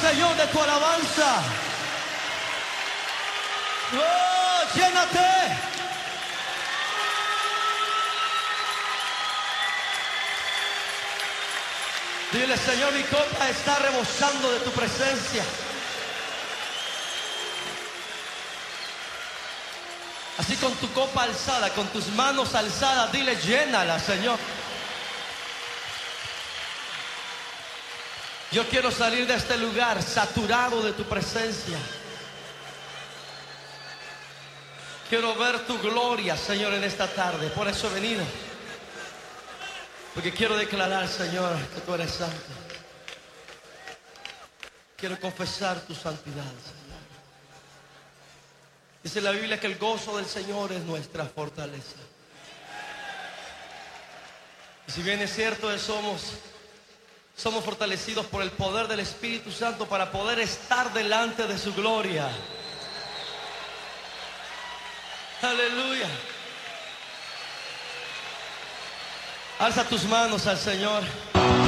Señor, de tu alabanza. Oh, llénate. Dile, Señor, mi copa está rebosando de tu presencia. Así con tu copa alzada, con tus manos alzadas, dile, llénala, Señor. Yo quiero salir de este lugar saturado de tu presencia. Quiero ver tu gloria, Señor, en esta tarde. Por eso he venido. Porque quiero declarar, Señor, que tú eres santo. Quiero confesar tu santidad, Señor. Dice la Biblia que el gozo del Señor es nuestra fortaleza. Y si bien es cierto que somos fortalecidos por el poder del Espíritu Santo para poder estar delante de su gloria. Aleluya. Alza tus manos al Señor.